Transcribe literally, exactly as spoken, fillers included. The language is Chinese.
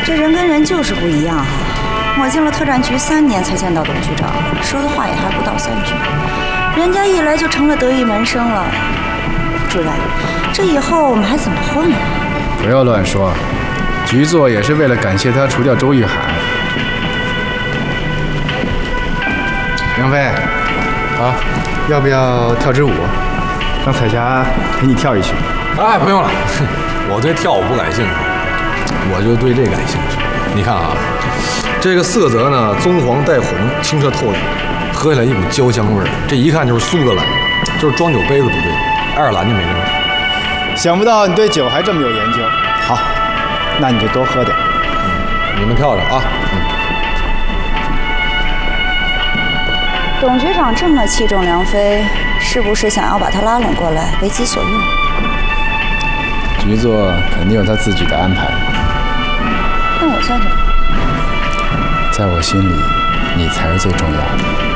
这人跟人就是不一样哈。我进了特战局三年才见到董局长，说的话也还不到三句，人家一来就成了得意门生了。主任，这以后我们还怎么混啊？ 不要乱说，局座也是为了感谢他除掉周玉海。杨飞，啊，要不要跳支舞？让彩霞陪你跳一曲。 哎，不用了，我对跳舞不感兴趣，我就对这感兴趣。你看啊，这个色泽呢，棕黄带红，清澈透亮，喝起来一股焦香味儿，这一看就是苏格兰，就是装酒杯子不对，爱尔兰就没这味儿。 想不到你对酒还这么有研究。好，那你就多喝点。 嗯，你们跳着啊。嗯。 董局长这么器重梁飞，是不是想要把他拉拢过来，为己所用？ 局座肯定有他自己的安排。 那我算什么？ 在我心里，你才是最重要的。